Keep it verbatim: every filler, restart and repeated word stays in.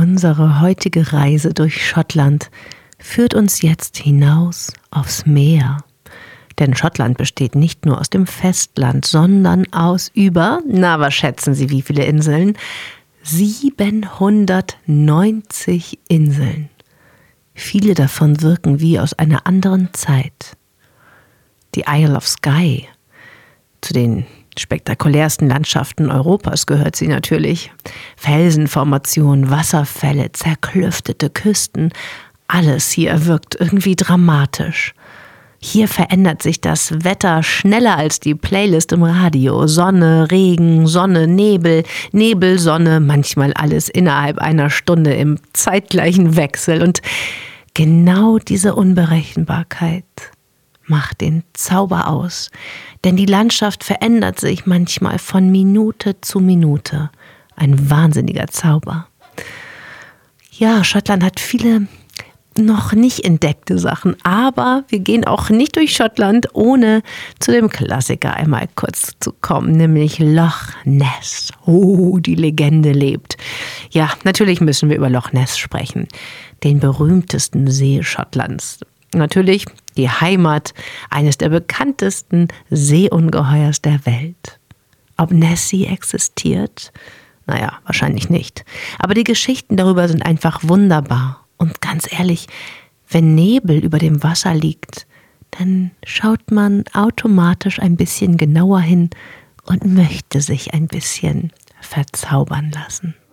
Unsere heutige Reise durch Schottland führt uns jetzt hinaus aufs Meer. Denn Schottland besteht nicht nur aus dem Festland, sondern aus über, na was schätzen Sie, wie viele Inseln? siebenhundertneunzig Inseln. Viele davon wirken wie aus einer anderen Zeit. Die Isle of Skye, zu den spektakulärsten Landschaften Europas gehört sie natürlich. Felsenformationen, Wasserfälle, zerklüftete Küsten, alles hier wirkt irgendwie dramatisch. Hier verändert sich das Wetter schneller als die Playlist im Radio. Sonne, Regen, Sonne, Nebel, Nebel, Sonne, manchmal alles innerhalb einer Stunde im zeitgleichen Wechsel. Und genau diese Unberechenbarkeit macht den Zauber aus. Denn die Landschaft verändert sich manchmal von Minute zu Minute. Ein wahnsinniger Zauber. Ja, Schottland hat viele noch nicht entdeckte Sachen, aber wir gehen auch nicht durch Schottland, ohne zu dem Klassiker einmal kurz zu kommen, nämlich Loch Ness. Oh, die Legende lebt. Ja, natürlich müssen wir über Loch Ness sprechen, den berühmtesten See Schottlands. Natürlich die Heimat eines der bekanntesten Seeungeheuers der Welt. Ob Nessie existiert? Naja, wahrscheinlich nicht. Aber die Geschichten darüber sind einfach wunderbar. Und ganz ehrlich, wenn Nebel über dem Wasser liegt, dann schaut man automatisch ein bisschen genauer hin und möchte sich ein bisschen verzaubern lassen.